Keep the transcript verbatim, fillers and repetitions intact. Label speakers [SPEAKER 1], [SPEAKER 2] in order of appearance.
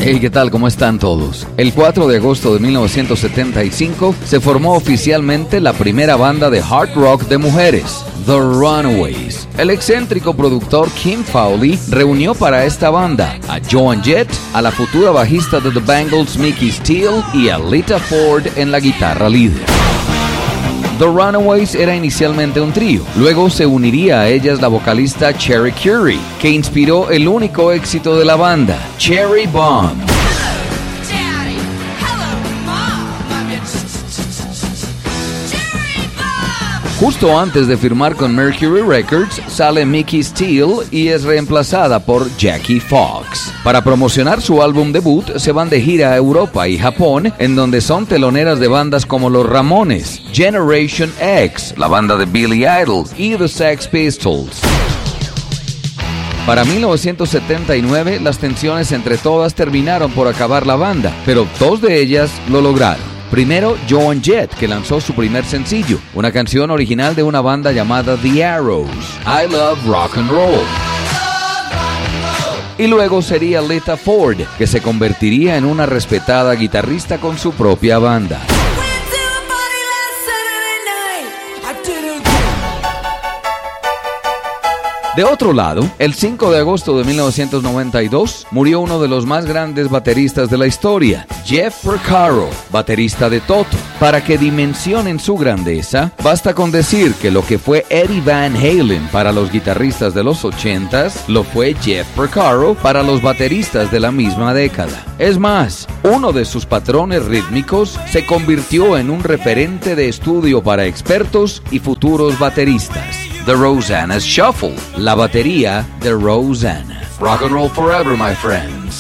[SPEAKER 1] Hey, ¿qué tal? ¿Cómo están todos? El cuatro de agosto de mil novecientos setenta y cinco se formó oficialmente la primera banda de hard rock de mujeres, The Runaways. El excéntrico productor Kim Fowley reunió para esta banda a Joan Jett, a la futura bajista de The Bangles Mickey Steele y a Lita Ford en la guitarra líder. The Runaways era inicialmente un trío, luego se uniría a ellas la vocalista Cherie Currie, que inspiró el único éxito de la banda, Cherry Bomb. Justo antes de firmar con Mercury Records, sale Mickey Steele y es reemplazada por Jackie Fox. Para promocionar su álbum debut, se van de gira a Europa y Japón, en donde son teloneras de bandas como Los Ramones, Generation X, la banda de Billy Idol y The Sex Pistols. Para mil novecientos setenta y nueve, las tensiones entre todas terminaron por acabar la banda, pero dos de ellas lo lograron. Primero, Joan Jett, que lanzó su primer sencillo, una canción original de una banda llamada The Arrows, I Love Rock and Roll. Y luego sería Lita Ford, que se convertiría en una respetada guitarrista con su propia banda. De otro lado, el cinco de agosto de mil novecientos noventa y dos murió uno de los más grandes bateristas de la historia, Jeff Porcaro, baterista de Toto. Para que dimensionen su grandeza, basta con decir que lo que fue Eddie Van Halen para los guitarristas de los ochentas, lo fue Jeff Porcaro para los bateristas de la misma década. Es más, uno de sus patrones rítmicos se convirtió en un referente de estudio para expertos y futuros bateristas. The Rosanna Shuffle, la batería de Rosanna. Rock and roll forever, my friends.